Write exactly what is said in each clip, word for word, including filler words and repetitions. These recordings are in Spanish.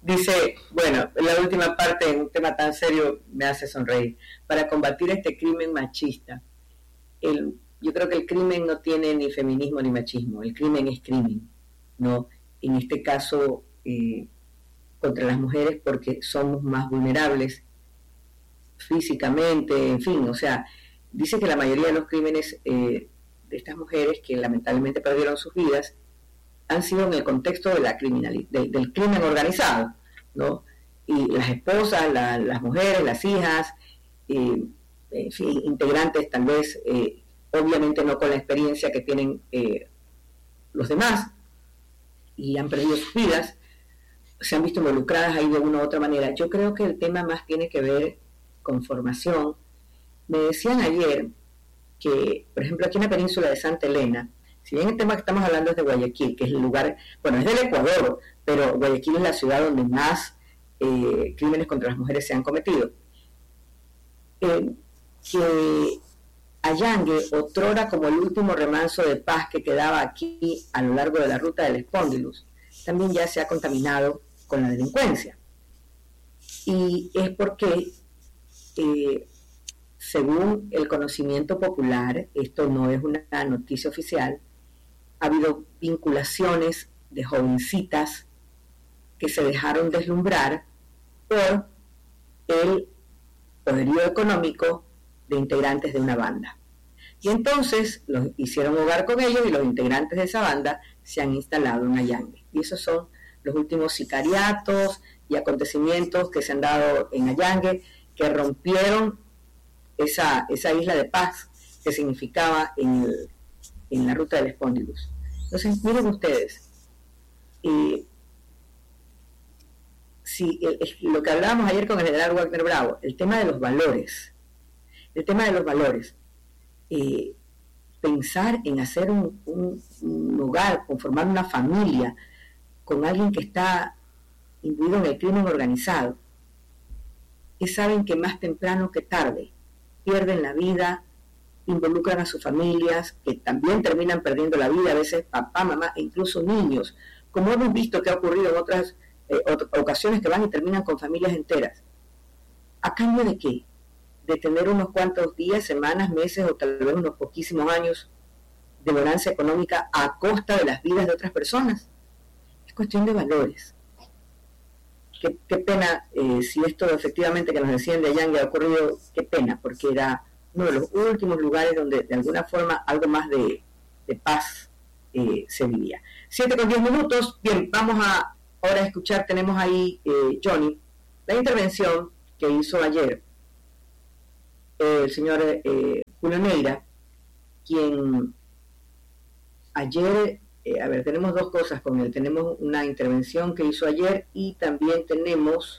Dice, bueno, la última parte, un tema tan serio, me hace sonreír. Para combatir este crimen machista, el, yo creo que el crimen no tiene ni feminismo ni machismo, el crimen es crimen, ¿no? En este caso, eh, contra las mujeres, porque somos más vulnerables físicamente, en fin, o sea, dice que la mayoría de los crímenes eh, de estas mujeres que lamentablemente perdieron sus vidas han sido en el contexto de la criminalidad, del, del crimen organizado, ¿no? Y las esposas, la, las mujeres, las hijas, eh, en fin, integrantes tal vez, eh, obviamente no con la experiencia que tienen eh, los demás, y han perdido sus vidas, se han visto involucradas ahí de una u otra manera. Yo creo que el tema más tiene que ver con formación. Me decían ayer que, por ejemplo, aquí en la península de Santa Elena, si bien el tema que estamos hablando es de Guayaquil, que es el lugar, bueno, es del Ecuador, pero Guayaquil es la ciudad donde más eh, crímenes contra las mujeres se han cometido, eh, que Allangue, otrora como el último remanso de paz que quedaba aquí a lo largo de la ruta del Espóndilus, también ya se ha contaminado con la delincuencia. Y es porque, eh, según el conocimiento popular, esto no es una noticia oficial, ha habido vinculaciones de jovencitas que se dejaron deslumbrar por el poderío económico de integrantes de una banda. Y entonces los hicieron hogar con ellos y los integrantes de esa banda se han instalado en Allangue. Y esos son los últimos sicariatos y acontecimientos que se han dado en Allangue, que rompieron esa, esa isla de paz que significaba en, el, en la ruta del Espóndilus. Entonces, miren ustedes, eh, si el, el, lo que hablábamos ayer con el general Wagner Bravo, el tema de los valores, el tema de los valores, eh, pensar en hacer un, un, un hogar, conformar una familia con alguien que está imbuido en el crimen organizado, y saben que más temprano que tarde pierden la vida, involucran a sus familias, que también terminan perdiendo la vida, a veces papá, mamá e incluso niños, como hemos visto que ha ocurrido en otras eh, ocasiones que van y terminan con familias enteras. ¿A cambio de qué? De tener unos cuantos días, semanas, meses o tal vez unos poquísimos años de bonanza económica a costa de las vidas de otras personas. Es cuestión de valores. Qué, qué pena, eh, si esto efectivamente que nos decían de Allangue ha ocurrido, qué pena, porque era uno de los últimos lugares donde de alguna forma algo más de, de paz eh, se vivía. Siete con diez minutos, bien, vamos a ahora a escuchar, tenemos ahí, eh, Johnny, la intervención que hizo ayer eh, el señor eh, Julio Neira, quien ayer, eh, a ver, tenemos dos cosas con él, tenemos una intervención que hizo ayer y también tenemos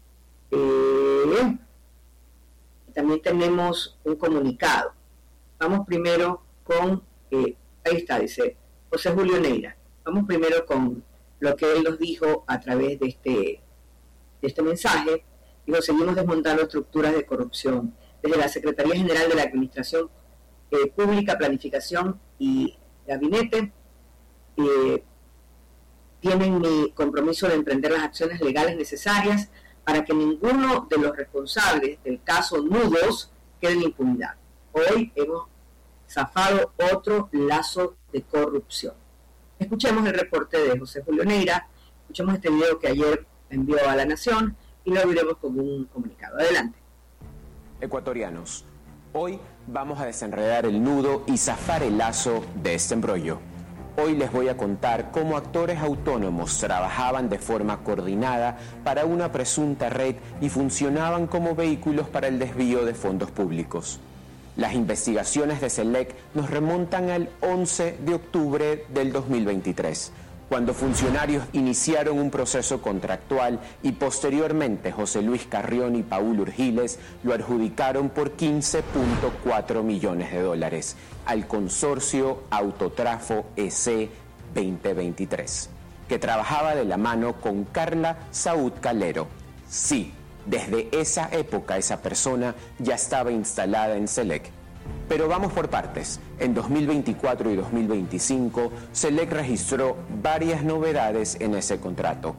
eh, también tenemos un comunicado. Vamos primero con, eh, ahí está, dice José Julio Neira, vamos primero con lo que él nos dijo a través de este, de este mensaje. Digo, seguimos desmontando estructuras de corrupción desde la Secretaría General de la Administración eh, Pública, Planificación y Gabinete. Eh, tienen mi compromiso de emprender las acciones legales necesarias para que ninguno de los responsables del caso Nudos quede en impunidad. Hoy hemos zafado otro lazo de corrupción. Escuchemos el reporte de José Julio Neira, escuchemos este video que ayer envió a La Nación y lo abriremos con un comunicado. Adelante. Ecuatorianos, hoy vamos a desenredar el nudo y zafar el lazo de este embrollo. Hoy les voy a contar cómo actores autónomos trabajaban de forma coordinada para una presunta red y funcionaban como vehículos para el desvío de fondos públicos. Las investigaciones de SELEC nos remontan al once de octubre del dos mil veintitrés, cuando funcionarios iniciaron un proceso contractual y posteriormente José Luis Carrión y Paul Urgiles lo adjudicaron por quince punto cuatro millones de dólares al consorcio Autotrafo E C veinte veintitrés, que trabajaba de la mano con Carla Saúd Calero. Sí, desde esa época esa persona ya estaba instalada en SELEC. Pero vamos por partes. En dos mil veinticuatro y dos mil veinticinco, SELEC registró varias novedades en ese contrato.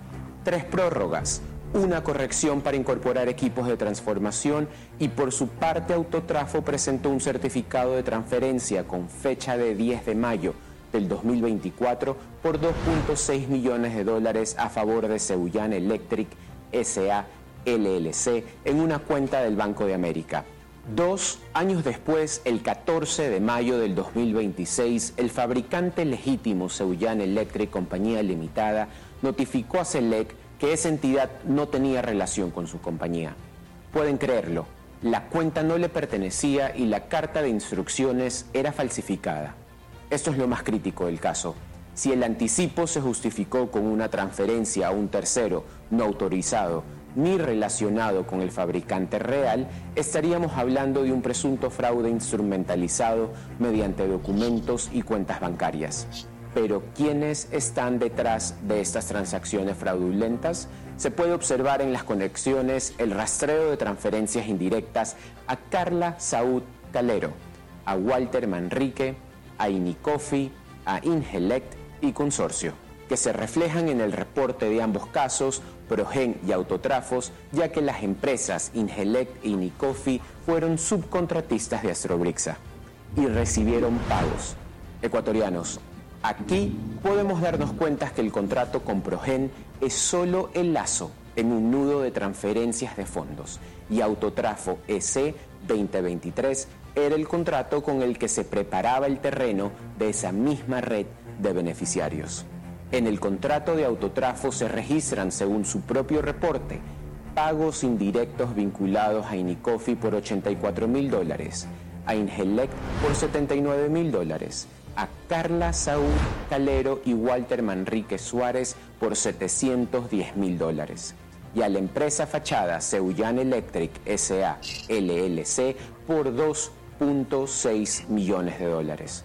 tres prórrogas, una corrección para incorporar equipos de transformación y por su parte Autotrafo presentó un certificado de transferencia con fecha de diez de mayo del dos mil veinticuatro por dos punto seis millones de dólares a favor de Seullán Electric S A L L C en una cuenta del Banco de América. Dos años después, el catorce de mayo del dos mil veintiséis, el fabricante legítimo Seullán Electric Compañía Limitada notificó a SELEC que esa entidad no tenía relación con su compañía. Pueden creerlo, la cuenta no le pertenecía y la carta de instrucciones era falsificada. Esto es lo más crítico del caso. Si el anticipo se justificó con una transferencia a un tercero no autorizado ni relacionado con el fabricante real, estaríamos hablando de un presunto fraude instrumentalizado mediante documentos y cuentas bancarias. Pero ¿quiénes están detrás de estas transacciones fraudulentas? Se puede observar en las conexiones el rastreo de transferencias indirectas a Carla Saúd Calero, a Walter Manrique, a Inicofi, a Ingelect y Consorcio, que se reflejan en el reporte de ambos casos, Progen y Autotrafos, ya que las empresas Ingelect y Inicofi fueron subcontratistas de Astrobrixa y recibieron pagos. Ecuatorianos, aquí podemos darnos cuenta que el contrato con Progen es solo el lazo en un nudo de transferencias de fondos y Autotrafo E C veinte veintitrés era el contrato con el que se preparaba el terreno de esa misma red de beneficiarios. En el contrato de Autotrafo se registran, según su propio reporte, pagos indirectos vinculados a Inicofi por ochenta y cuatro mil dólares, a Ingelect por setenta y nueve mil dólares, a Carla Saúd Calero y Walter Manrique Suárez por setecientos diez mil dólares, y a la empresa fachada Seullán Electric S A L L C por dos punto seis millones de dólares.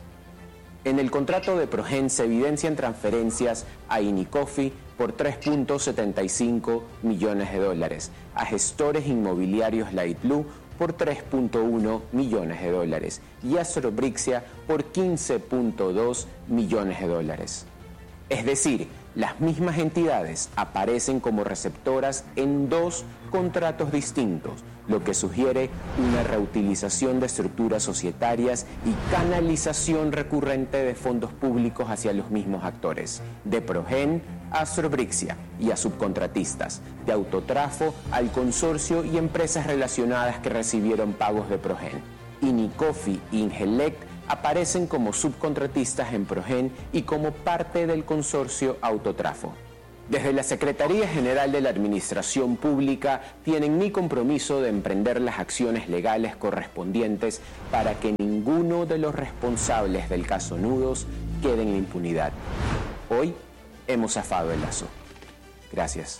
En el contrato de Progen se evidencian transferencias a Inicofi por tres punto setenta y cinco millones de dólares, a gestores inmobiliarios Light Blue por tres punto uno millones de dólares y a Astrobrixia por quince punto dos millones de dólares. Es decir, las mismas entidades aparecen como receptoras en dos contratos distintos, lo que sugiere una reutilización de estructuras societarias y canalización recurrente de fondos públicos hacia los mismos actores, de Progen a Astrobrixia y a subcontratistas, de Autotrafo al consorcio y empresas relacionadas que recibieron pagos de Progen. Inicofi e Ingelect aparecen como subcontratistas en Progen y como parte del consorcio Autotrafo. Desde la Secretaría General de la Administración Pública tienen mi compromiso de emprender las acciones legales correspondientes para que ninguno de los responsables del caso Nudos quede en la impunidad. Hoy hemos zafado el lazo. Gracias.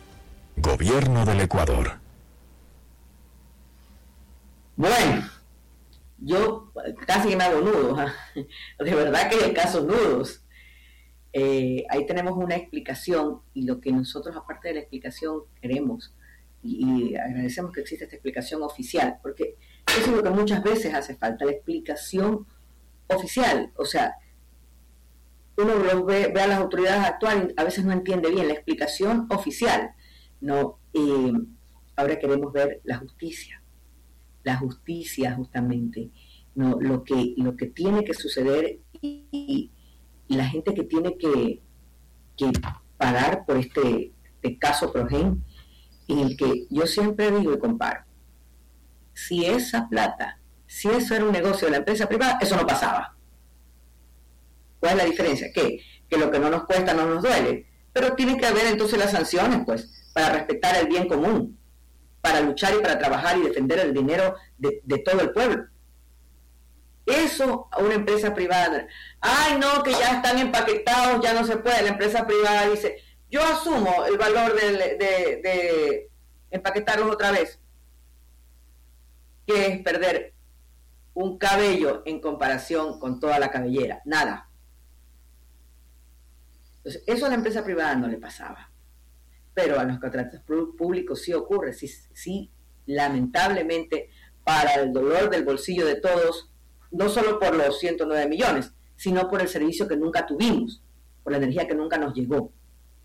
Gobierno del Ecuador. Bueno, yo casi que me hago nudos, ¿eh? De verdad que es el caso Nudos. Eh, ahí tenemos una explicación y lo que nosotros, aparte de la explicación, queremos y, y agradecemos que exista esta explicación oficial, porque eso es lo que muchas veces hace falta, la explicación oficial. O sea, uno lo ve, ve a las autoridades actuales y a veces no entiende bien la explicación oficial. No, eh, ahora queremos ver la justicia, la justicia justamente, no, lo que lo que tiene que suceder y, y y la gente que tiene que, que pagar por este, este caso Progen, en el que yo siempre digo y comparo, si esa plata, si eso era un negocio de la empresa privada, eso no pasaba. ¿Cuál es la diferencia? ¿Qué? Que lo que no nos cuesta no nos duele, pero tiene que haber entonces las sanciones, pues, para respetar el bien común, para luchar y para trabajar y defender el dinero de, de todo el pueblo. Eso a una empresa privada, ay no, que ya están empaquetados, ya no se puede. La empresa privada dice, yo asumo el valor de, de, de empaquetarlos otra vez, que es perder un cabello en comparación con toda la cabellera, nada. Entonces, eso a la empresa privada no le pasaba, pero a los contratos públicos sí ocurre, sí, sí, lamentablemente, para el dolor del bolsillo de todos, no solo por los ciento nueve millones, sino por el servicio que nunca tuvimos, por la energía que nunca nos llegó.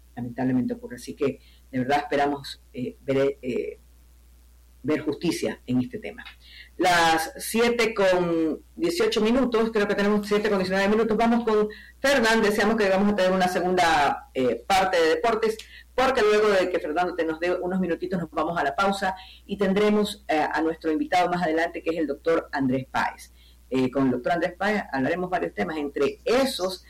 lamentablemente ocurre. Así que de verdad esperamos eh, ver, eh, ver justicia en este tema. Las siete con dieciocho minutos, creo que tenemos siete con diecinueve minutos, vamos con Fernán, deseamos que vamos a tener una segunda eh, parte de deportes, porque luego de que Fernando te nos dé unos minutitos nos vamos a la pausa y tendremos eh, a nuestro invitado más adelante, que es el doctor Andrés Páez. Eh, con el doctor Andrés Páez hablaremos varios temas, entre esos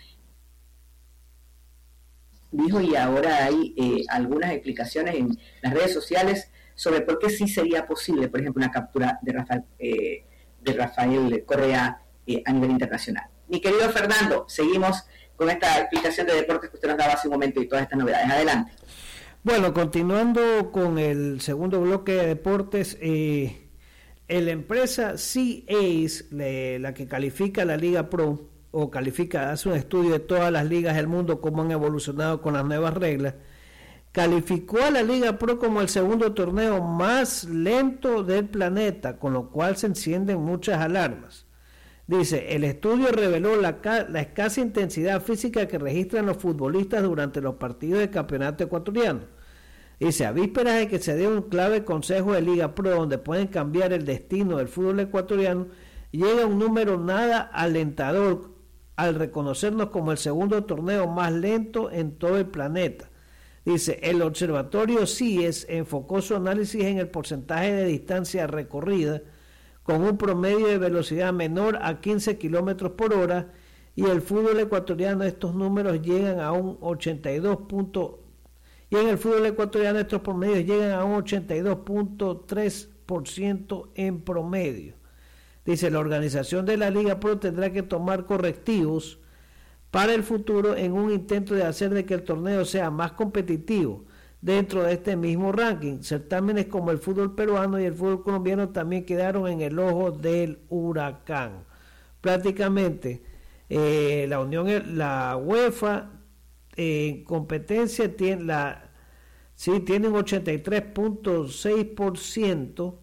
dijo, y ahora hay eh, algunas explicaciones en las redes sociales sobre por qué sí sería posible, por ejemplo, una captura de Rafael, eh, de Rafael Correa eh, a nivel internacional. Mi querido Fernando, seguimos con esta explicación de deportes que usted nos daba hace un momento y todas estas novedades. Adelante. Bueno, continuando con el segundo bloque de deportes, eh, la empresa C A S, la que califica la Liga Pro, o califica, hace un estudio de todas las ligas del mundo, cómo han evolucionado con las nuevas reglas, calificó a la Liga Pro como el segundo torneo más lento del planeta, con lo cual se encienden muchas alarmas. Dice, el estudio reveló la, la escasa intensidad física que registran los futbolistas durante los partidos del campeonato ecuatoriano. Dice, a vísperas de que se dé un clave consejo de Liga Pro donde pueden cambiar el destino del fútbol ecuatoriano, llega un número nada alentador al reconocernos como el segundo torneo más lento en todo el planeta. Dice, el observatorio C I E S enfocó su análisis en el porcentaje de distancia recorrida con un promedio de velocidad menor a quince kilómetros por hora, y el fútbol ecuatoriano estos números llegan a un ochenta y dos punto, y en el fútbol ecuatoriano estos promedios llegan a un ochenta y dos punto tres por ciento en promedio. Dice, la organización de la Liga Pro tendrá que tomar correctivos para el futuro en un intento de hacer de que el torneo sea más competitivo dentro de este mismo ranking. Certámenes como el fútbol peruano y el fútbol colombiano también quedaron en el ojo del huracán. Prácticamente eh, la Unión, la UEFA eh, en competencia tiene la sí tiene un ochenta y tres punto seis por ciento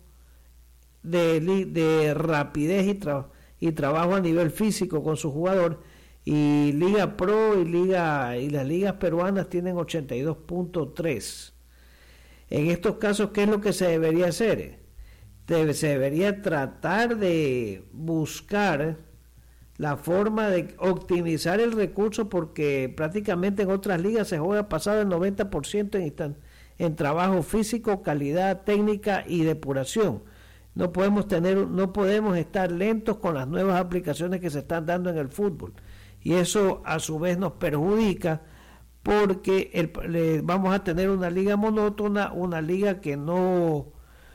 de, de rapidez y, tra- y trabajo a nivel físico con su jugador, y Liga Pro y Liga y las ligas peruanas tienen ochenta y dos punto tres. En estos casos, ¿qué es lo que se debería hacer? Debe, se debería tratar de buscar la forma de optimizar el recurso, porque prácticamente en otras ligas se juega pasado el noventa por ciento en, en trabajo físico, calidad técnica y depuración. No podemos tener, no podemos estar lentos con las nuevas aplicaciones que se están dando en el fútbol. Y eso a su vez nos perjudica, porque el, le, vamos a tener una liga monótona, una liga que no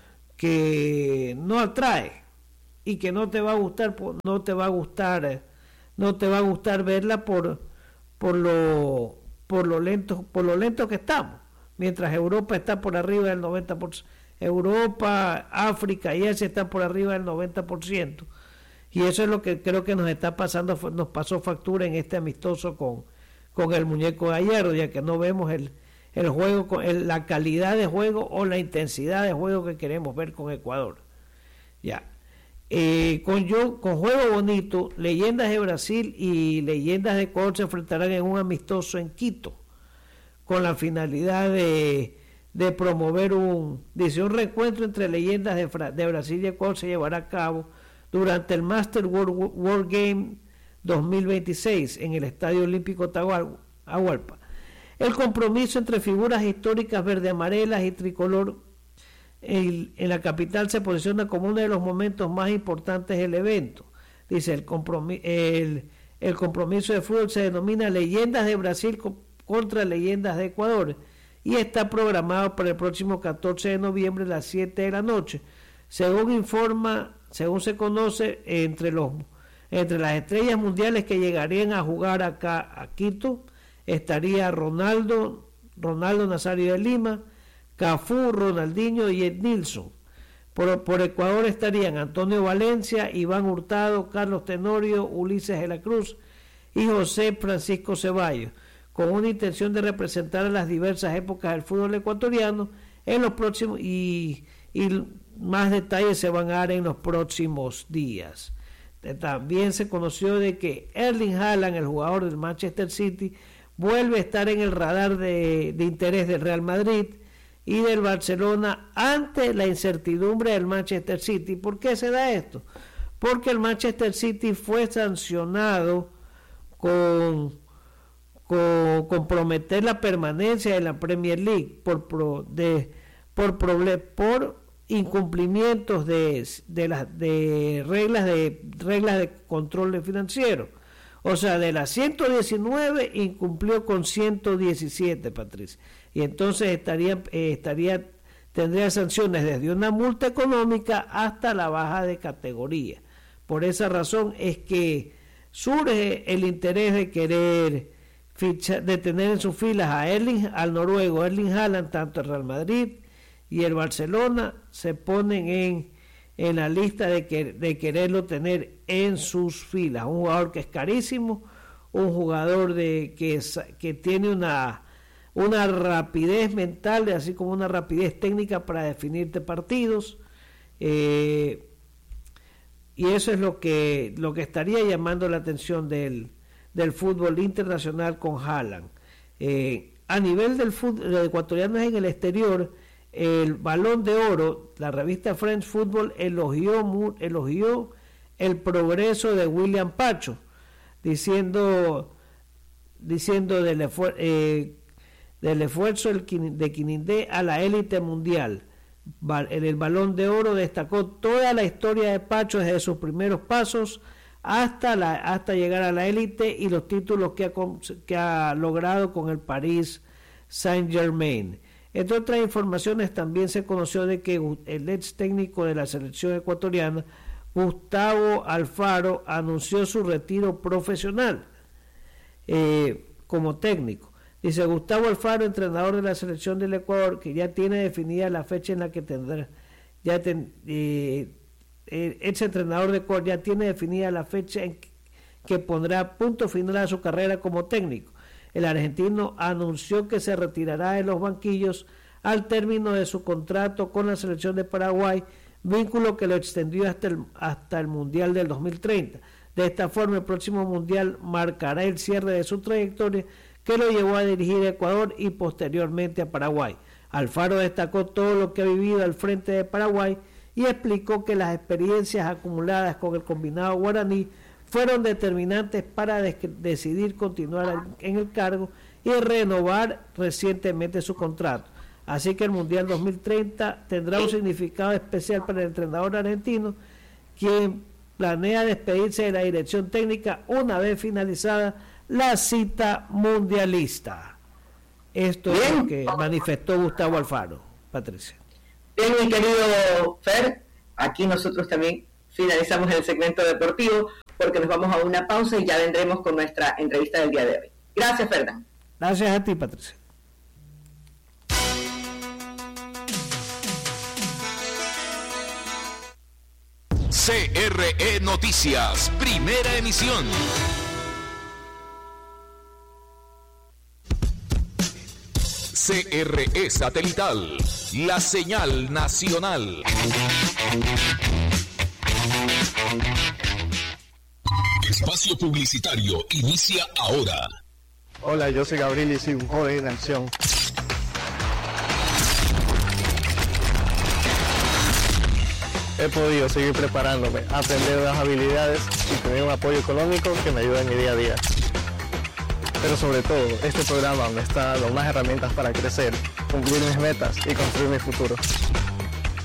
que no atrae y que no te va a gustar, no te va a gustar, no te va a gustar verla por por lo por lo lento por lo lento que estamos. Mientras Europa está por arriba del noventa por ciento, Europa, África y Asia están por arriba del noventa por ciento. Y eso es lo que creo que nos está pasando, nos pasó factura en este amistoso con, con el muñeco Gallardo, ya que no vemos el, el juego, el, la calidad de juego o la intensidad de juego que queremos ver con Ecuador. Ya. Eh, con, yo, con juego bonito, Leyendas de Brasil y Leyendas de Ecuador se enfrentarán en un amistoso en Quito, con la finalidad de, de promover un, dice, un reencuentro entre Leyendas de, de Brasil y Ecuador se llevará a cabo durante el Master World, World Game dos mil veintiséis en el Estadio Olímpico Atahualpa. El compromiso entre figuras históricas verde-amarelas y tricolor en, en la capital se posiciona como uno de los momentos más importantes del evento. Dice, el, compromiso, el, el compromiso de fútbol se denomina Leyendas de Brasil contra Leyendas de Ecuador y está programado para el próximo catorce de noviembre a las siete de la noche. Según informa Según se conoce, entre los entre las estrellas mundiales que llegarían a jugar acá a Quito, estaría Ronaldo, Ronaldo Nazario de Lima, Cafú, Ronaldinho y Ednilson. Por, por Ecuador estarían Antonio Valencia, Iván Hurtado, Carlos Tenorio, Ulises de la Cruz y José Francisco Ceballos, con una intención de representar a las diversas épocas del fútbol ecuatoriano en los próximos y, y más detalles se van a dar en los próximos días. También se conoció de que Erling Haaland, el jugador del Manchester City, vuelve a estar en el radar de, de interés del Real Madrid y del Barcelona ante la incertidumbre del Manchester City. ¿Por qué se da esto? Porque el Manchester City fue sancionado con, con comprometer la permanencia de la Premier League por, pro, de, por, proble, por incumplimientos de, de, las, de, reglas de reglas de control financiero. O sea, de las ciento diecinueve incumplió con ciento diecisiete, Patricia. Y entonces estaría, eh, estaría, tendría sanciones desde una multa económica hasta la baja de categoría. Por esa razón es que surge el interés de querer fichar, de tener en sus filas a Erling, al noruego Erling Haaland, tanto el Real Madrid y el Barcelona se ponen en, en la lista de, que, de quererlo tener en sus filas. Un jugador que es carísimo, un jugador de que, que tiene una, una rapidez mental, así como una rapidez técnica para definirte partidos, eh, y eso es lo que, lo que estaría llamando la atención del, del fútbol internacional con Haaland. Eh, a nivel del fútbol de ecuatorianos en el exterior, el Balón de Oro, la revista French Football elogió, elogió el progreso de William Pacho, diciendo, diciendo del, esfuer, eh, del esfuerzo de Quinindé a la élite mundial. En el Balón de Oro destacó toda la historia de Pacho desde sus primeros pasos hasta, la, hasta llegar a la élite y los títulos que ha, que ha logrado con el Paris Saint-Germain. Entre otras informaciones, también se conoció de que el ex técnico de la selección ecuatoriana, Gustavo Alfaro, anunció su retiro profesional eh, como técnico. Dice Gustavo Alfaro, entrenador de la selección del Ecuador, que ya tiene definida la fecha en la que tendrá, ya ten, eh, el ex entrenador de Ecuador ya tiene definida la fecha en que, que pondrá punto final a su carrera como técnico. El argentino anunció que se retirará de los banquillos al término de su contrato con la selección de Paraguay, vínculo que lo extendió hasta el, hasta el Mundial del dos mil treinta. De esta forma, el próximo Mundial marcará el cierre de su trayectoria, que lo llevó a dirigir a Ecuador y posteriormente a Paraguay. Alfaro destacó todo lo que ha vivido al frente de Paraguay y explicó que las experiencias acumuladas con el combinado guaraní fueron determinantes para de- decidir continuar en el cargo y renovar recientemente su contrato. Así que el Mundial dos mil treinta tendrá un significado especial para el entrenador argentino, quien planea despedirse de la dirección técnica una vez finalizada la cita mundialista. Esto Bien. es lo que manifestó Gustavo Alfaro. Patricia. Bien, mi querido Fer, aquí nosotros también finalizamos el segmento deportivo porque nos vamos a una pausa y ya vendremos con nuestra entrevista del día de hoy. Gracias, Fernán. Gracias a ti, Patricia. C R E Noticias, primera emisión. C R E Satelital, la señal nacional. Espacio publicitario inicia ahora. Hola, yo soy Gabriel y soy un joven en acción. He podido seguir preparándome, aprender nuevas habilidades y tener un apoyo económico que me ayuda en mi día a día. Pero sobre todo, este programa me está dando más herramientas para crecer, cumplir mis metas y construir mi futuro.